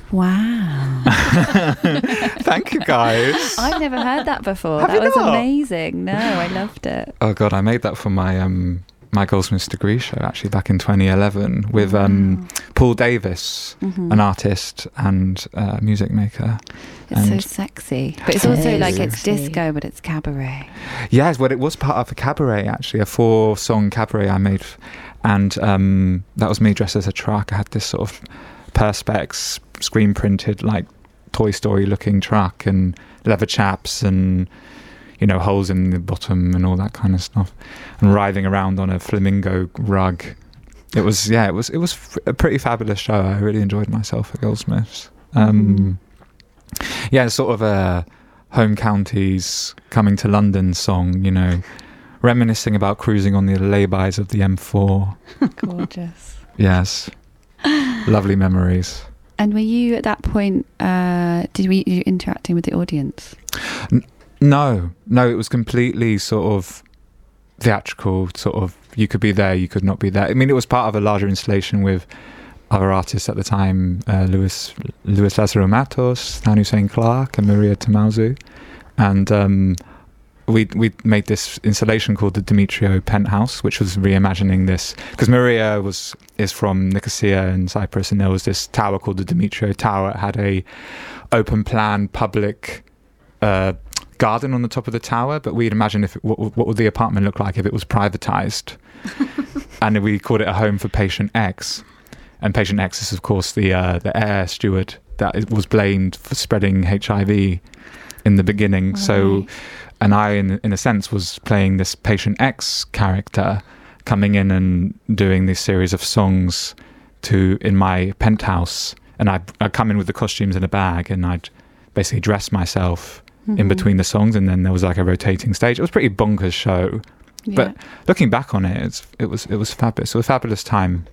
Wow. Thank you, guys. I've never heard that before. Have That you was not? amazing. No, I loved it. Oh God, I made that for my my Goldsmiths degree show actually back in 2011 with Paul Davis, an artist and music maker. It's so And- sexy. But it's also like it's Sexy. disco, but it's cabaret. Yes, well, it was part of a cabaret actually, a 4-song cabaret I made, and that was me dressed as a truck. I had this sort of perspex screen printed like Toy Story looking truck and leather chaps and holes in the bottom and all that kind of stuff, and writhing around on a flamingo rug. It was a pretty fabulous show. I really enjoyed myself at Goldsmiths. Yeah, sort of a home counties coming to London song, reminiscing about cruising on the laybys of the M4. Gorgeous. Yes, lovely memories. And were you at that point, were you interacting with the audience? No, it was completely sort of theatrical, sort of, you could be there, you could not be there. I mean, it was part of a larger installation with other artists at the time, Luis Lazaro Matos, Stan Hussein Clark and Maria Tamauzu. And we made this installation called the Demetrio Penthouse, which was reimagining this, because Maria is from Nicosia in Cyprus, and there was this tower called the Demetrio Tower. It had a open plan public garden on the top of the tower, but we'd imagine what would the apartment look like if it was privatized. And we called it a home for Patient X. And Patient X is, of course, the air steward that was blamed for spreading HIV in the beginning. Right. So, and I, in a sense, was playing this Patient X character, coming in and doing this series of songs in my penthouse. And I'd come in with the costumes in a bag, and I'd basically dress myself in between the songs, and then there was like a rotating stage. It was a pretty bonkers show. Yeah. But looking back on it, it was fabulous. It was a fabulous time.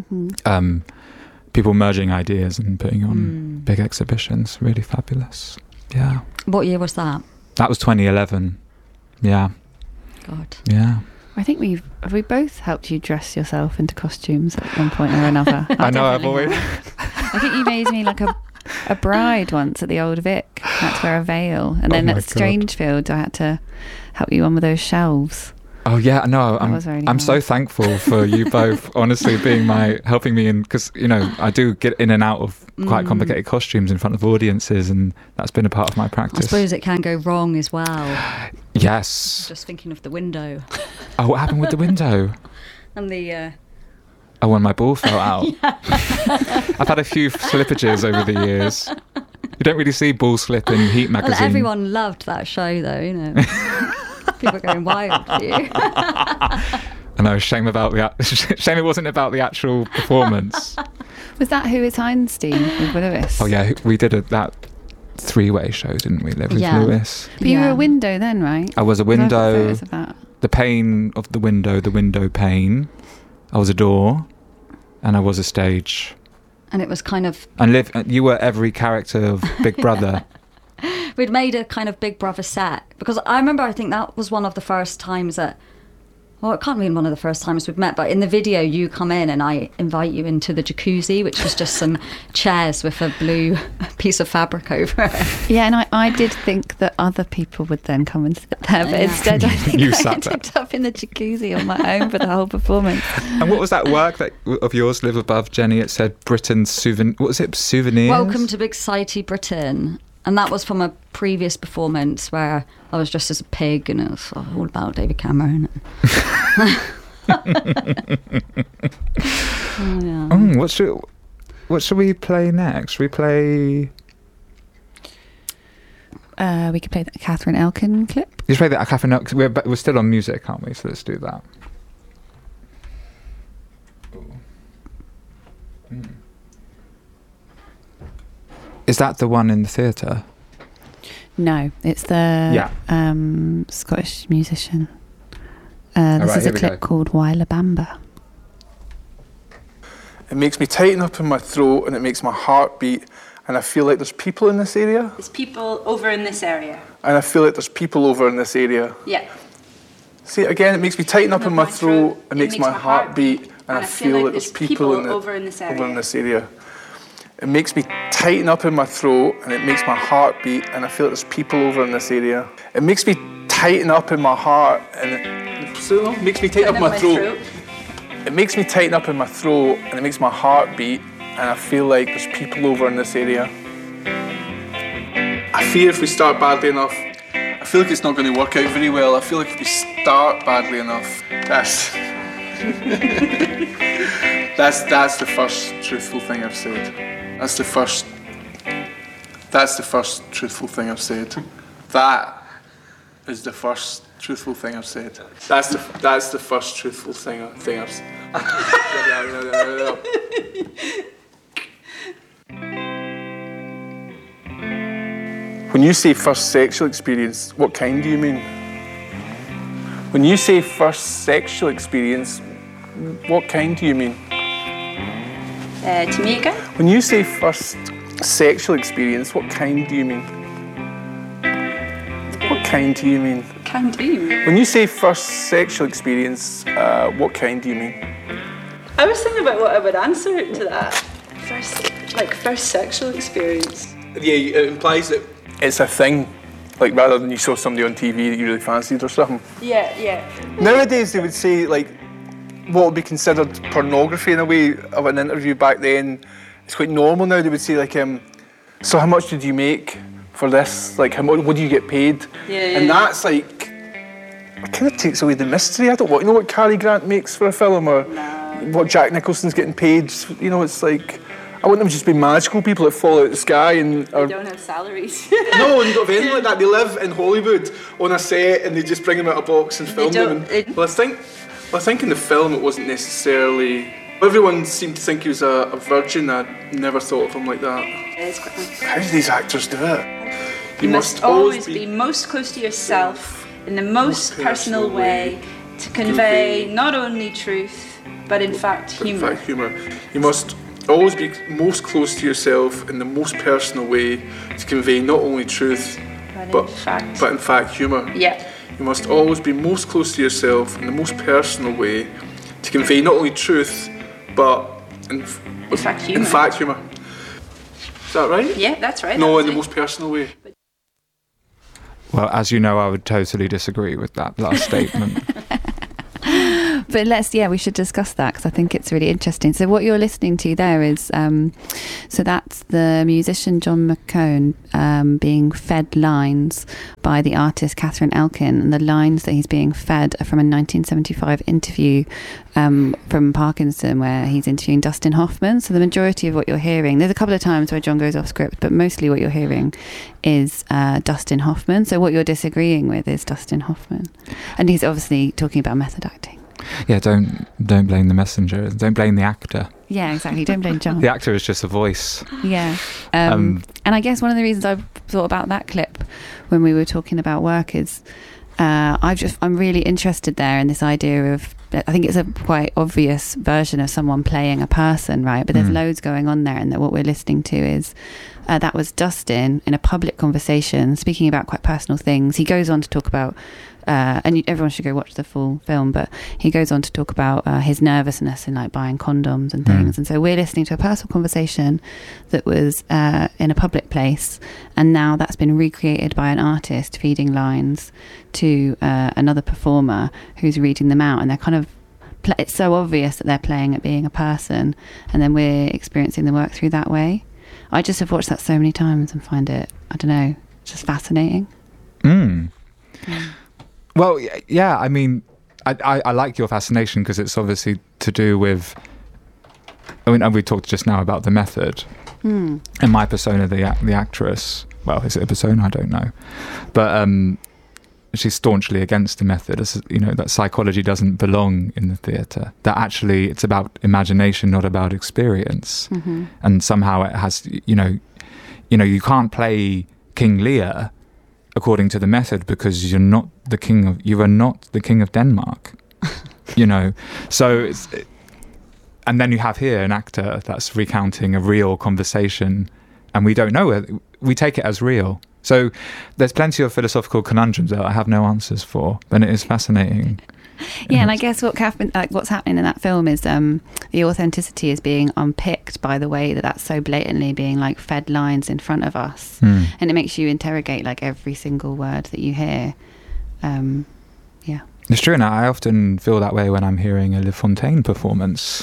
People merging ideas and putting on big exhibitions. Really fabulous. Yeah. What year was that? That was 2011. Yeah. God. Yeah. I think we both helped you dress yourself into costumes at one point or another. I know. I've always. I think you made me like a bride once at the Old Vic. I had to wear a veil, and then my at God. Strangefield, I had to help you on with those shelves. Oh yeah, no, That was really I'm so hard. thankful for you both, honestly, helping me in, because I do get in and out of quite complicated costumes in front of audiences, and that's been a part of my I practice. suppose it can go wrong as well. Yes. Just thinking of the window. Oh, what happened with the window? And the... Oh, when my ball fell out. I've had a few slippages over the years. You don't really see ball slip in Heat Well, magazine. everyone loved that show, though, People going wild for you. I know, shame it wasn't about the actual performance. Was that Who is Einstein with Lewis? Oh yeah, we did that 3-way show, didn't we, Liv, with Yeah. Lewis? But you were Yeah. a window then, right? I was a 'Cause I've got window, photos of that. the pane of the window pane. I was a door, and I was a stage. And it was kind of... And Liv, you were every character of Big Brother. We'd made a kind of Big Brother set. Because I remember, I think that was one of the first times that... Well, it can't be one of the first times we've met, but in the video you come in and I invite you into the jacuzzi, which was just some chairs with a blue piece of fabric over it. Yeah, and I did think that other people would then come and sit there, but Yeah. instead I think You I sat there. ended up in the jacuzzi on my own for the whole performance. And what was that work of yours, Liv, above Jenny? It said Britain's souvenir. What was it? Souvenirs. Welcome to Big Society Britain. And that was from a previous performance where I was dressed as a pig and it was all about David Cameron. What should we play next? Should we play? We could play the Catherine Elkin clip. You should play that Catherine. We're still on music, aren't we? So let's do that. Is that the one in the theatre? No, it's the Scottish musician. This right, is here a we clip go. called Why La Bamba. It makes me tighten up in my throat and it makes my heart beat, and I feel like there's people in this area. There's people over in this area. And I feel like there's people over in this area. Yeah. See, again, it makes me tighten up in my throat, it makes my heart beat, and I feel like there's there's people over in this area. over in this area. It makes me tighten up in my throat and it makes my heart beat, and I feel like there's people over in this area. It makes me tighten up in my heart and it makes me tighten up my throat. It makes me tighten up in my throat and it makes my heart beat, and I feel like there's people over in this area. I fear if we start badly enough, I feel like it's not going to work out very well. I feel like if we start badly enough, that's the first truthful thing I've said. That's the first truthful thing I've said. That is the first truthful thing I've said. That's the first truthful thing I've said. When you say first sexual experience, what kind do you mean? When you say first sexual experience, what kind do you mean? To me again? When you say first sexual experience, what kind do you mean? What kind do you mean? Kind do you mean? When you say first sexual experience, what kind do you mean? I was thinking about what I would answer to that. First sexual experience. Yeah, it implies that it's a thing, like rather than you saw somebody on TV that you really fancied or something. Yeah. Nowadays they would say like what would be considered pornography in a way of an interview. Back then it's quite normal now. They would say like, so how much did you make for this? Like, what do you get paid? And that's like, it kind of takes away the mystery. I don't want to know what Cary Grant makes for a film or what Jack Nicholson's getting paid. You know, it's like, I want them to just be magical people that fall out of the sky and They don't have salaries. No, you don't have anything like that. They live in Hollywood on a set and they just bring them out of a box and film them. Well, I think in the film it wasn't necessarily. Everyone seemed to think he was a virgin. I never thought of him like that. It's quite nice. How do these actors do it? You must always be most close to yourself in the most personal way to convey not only truth, but in fact humour. You must always be most close to yourself in the most personal way to convey not only truth, but in fact humour. Yeah. You must always be most close to yourself in the most personal way to convey not only truth, but in fact humour. Is that right? Yeah, that's right. No, in the most personal way. Well, as you know, I would totally disagree with that last statement. But we should discuss that because I think it's really interesting. So what you're listening to there is, so that's the musician John McCone being fed lines by the artist Catherine Elkin, and the lines that he's being fed are from a 1975 interview from Parkinson where he's interviewing Dustin Hoffman. So the majority of what you're hearing, there's a couple of times where John goes off script, but mostly what you're hearing is Dustin Hoffman. So what you're disagreeing with is Dustin Hoffman, and he's obviously talking about method acting. Yeah, don't blame the messenger. Don't blame the actor. Yeah, exactly. Don't blame John. The actor is just a voice. Yeah. And I guess one of the reasons I thought about that clip when we were talking about work is I'm really interested there in this idea of, I think it's a quite obvious version of someone playing a person, right? But there's loads going on there, and that what we're listening to is that was Dustin in a public conversation speaking about quite personal things. He goes on to talk about and everyone should go watch the full film, but he goes on to talk about his nervousness in like buying condoms and things. And so we're listening to a personal conversation that was in a public place, and now that's been recreated by an artist feeding lines to another performer who's reading them out, and they're kind of it's so obvious that they're playing at being a person, and then we're experiencing the work through that way. I just have watched that so many times and find it, I don't know, just fascinating. Well, yeah, I mean, I like your fascination because it's obviously to do with, I mean, and we talked just now about the method and my persona, the actress. Well, is it a persona? I don't know. But she's staunchly against the method. As, you know, that psychology doesn't belong in the theatre. That actually it's about imagination, not about experience. And somehow it has, you know, you can't play King Lear according to the method because you are not the king of Denmark. You know, so and then you have here an actor that's recounting a real conversation, and we don't know it. We take it as real. So there's plenty of philosophical conundrums that I have no answers for, but it is fascinating. Yeah, and I guess what's happening in that film is the authenticity is being unpicked by the way that that's so blatantly being like fed lines in front of us, and it makes you interrogate like every single word that you hear. Yeah, it's true. Now I often feel that way when I'm hearing a Le Fontaine performance.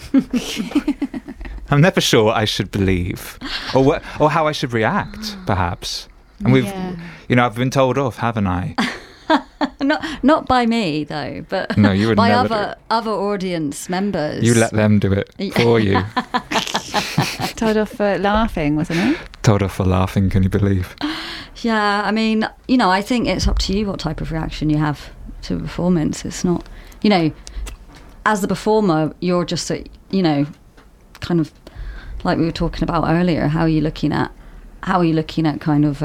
I'm never sure what I should believe, or how I should react, perhaps. And I've been told off, haven't I? Not by me though, but no, you would by never other audience members. You let them do it for you. Told off for laughing, wasn't it? Told off for laughing, can you believe? Yeah, I mean, I think it's up to you what type of reaction you have to a performance. It's not, as the performer, you're just, kind of like we were talking about earlier. How are you looking at kind of?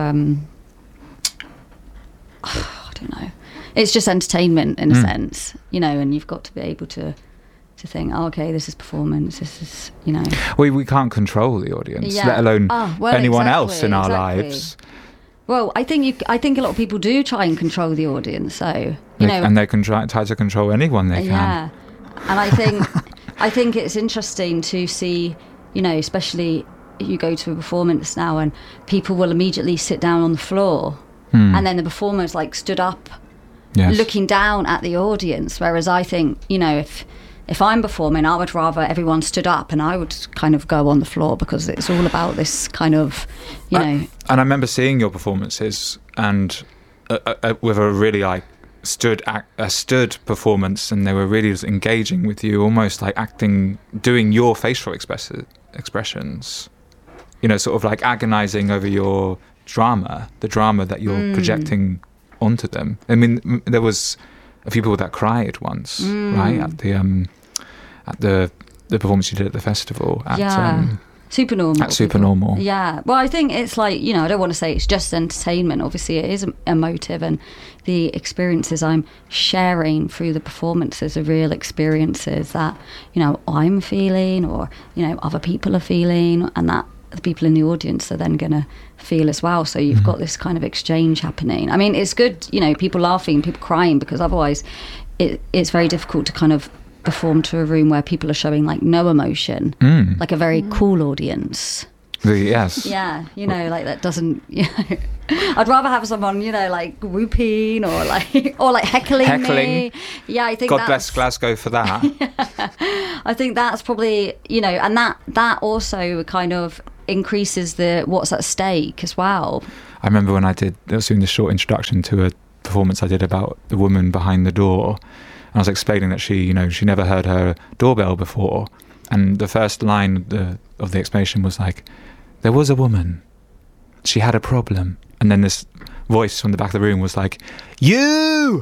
I don't know. It's just entertainment in a sense, and you've got to be able to think, oh, okay, this is performance. This is, We can't control the audience, let alone anyone else in our lives. Well, I think a lot of people do try and control the audience, so and they can try to control anyone they can. Yeah, and I think it's interesting to see, especially you go to a performance now and people will immediately sit down on the floor, and then the performer's like stood up, looking down at the audience. Whereas I think, if I'm performing, I would rather everyone stood up and I would kind of go on the floor, because it's all about this kind of, And I remember seeing your performances and with a really like stood performance, and they were really engaging with you, almost like doing your facial expressions, sort of like agonizing over your the drama that you're projecting onto them. I mean, there was a few people that cried once, right, at the performance you did at the festival at Supernormal. At Supernormal. Yeah. Well, I think it's like, I don't want to say it's just entertainment. Obviously, it is emotive, and the experiences I'm sharing through the performances are real experiences that, I'm feeling, or, other people are feeling, and that the people in the audience are then going to feel as well. So you've got this kind of exchange happening. I mean, it's good, people laughing, people crying, because otherwise it's very difficult to kind of perform to a room where people are showing like no emotion, like a very cool audience. Yes. Yeah, like that doesn't. I'd rather have someone, like whooping or like heckling me. Yeah, I think. God bless Glasgow for that. I think that's probably and that also kind of increases the what's at stake as well. I remember when I was doing the short introduction to a performance I did about the woman behind the door. I was explaining that she never heard her doorbell before, and the first line of the explanation was like, there was a woman, she had a problem, and then this voice from the back of the room was like, you!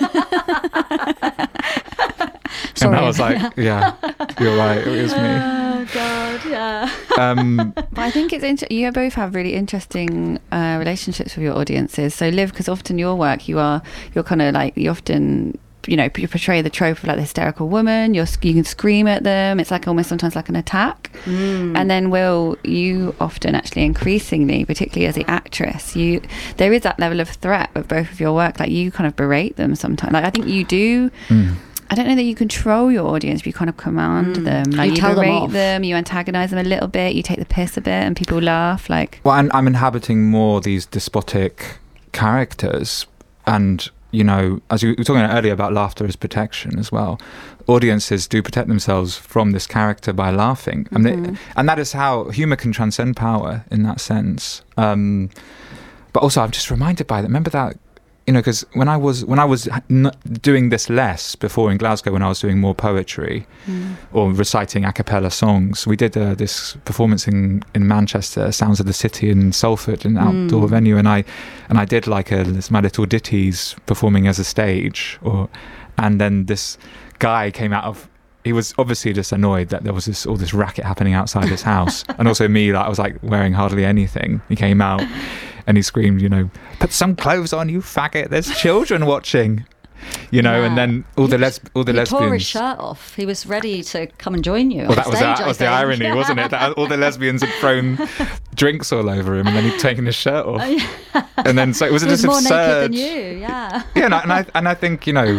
And I was like, yeah, you're right, it was me. Oh God, yeah. But I think it's you both have really interesting relationships with your audiences. So Liv, because often your work, you're kind of like, you often, you portray the trope of like the hysterical woman. You can scream at them. It's like almost sometimes like an attack. And then Will, you often actually increasingly, particularly as the actress, there is that level of threat with both of your work. Like you kind of berate them sometimes. Like I think you do. I don't know that you control your audience, but you kind of command them. Like you berate them, you antagonize them a little bit, you take the piss a bit, and people laugh. Like, well, I'm inhabiting more these despotic characters, and as you were talking earlier about laughter as protection as well, audiences do protect themselves from this character by laughing, and that is how humour can transcend power in that sense. But also, I'm just reminded by that. Remember that, because when I was doing this less before in Glasgow, when I was doing more poetry or reciting a cappella songs, we did this performance in Manchester, Sounds of the City in Salford, an outdoor venue, and I did like my little ditties performing as a stage, and then this guy came out of. He was obviously just annoyed that there was all this racket happening outside his house, and also me, like I was like wearing hardly anything. He came out. And he screamed, put some clothes on, you faggot. There's children watching, and then all the lesbians. He tore his shirt off. He was ready to come and join you. Well, that was the irony, wasn't it? That all the lesbians had thrown drinks all over him, and then he'd taken his shirt off. And then so it was just more absurd. Naked than you, yeah. Yeah, and I think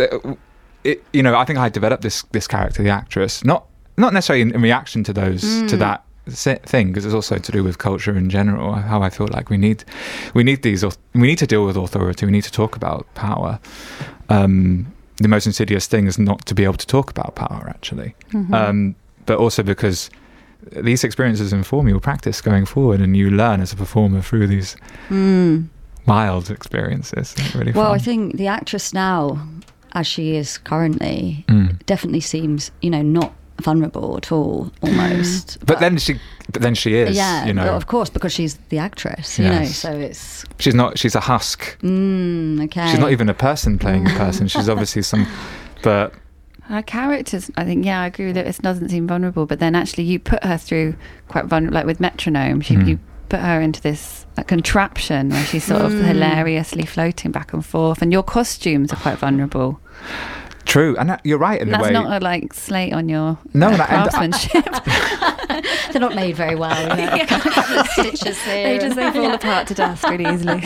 I think I developed this character, the actress, not necessarily in reaction to those to that thing, because it's also to do with culture in general. How I feel like we need to deal with authority. We need to talk about power. The most insidious thing is not to be able to talk about power, actually. But also because these experiences inform your practice going forward, and you learn as a performer through these wild experiences. It's really fun. I think the actress now, as she is currently, definitely seems, not vulnerable at all, almost. But then she is. Yeah, of course, because she's the actress. So it's. She's a husk. Okay. She's not even a person playing a person. She's obviously but. Her characters, I think, I agree with it. It doesn't seem vulnerable, but then actually you put her through quite vulnerable, like with Metronome. You put her into this contraption where she's sort of hilariously floating back and forth, and your costumes are quite vulnerable. True, and you're right in a way. That's not a slate on your craftsmanship. They're not made very well. Stitches here. They fall apart to dust really easily.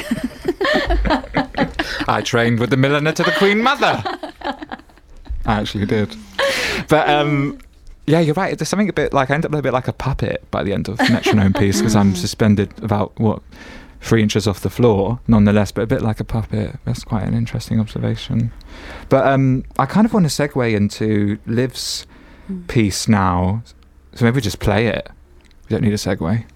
I trained with the milliner to the Queen Mother. I actually did. But you're right. There's something I end up a bit like a puppet by the end of the Metronome piece, because I'm suspended about 3 inches off the floor, nonetheless, but a bit like a puppet. That's quite an interesting observation. But I kind of want to segue into Liv's piece now, so maybe just play it. We don't need a segue.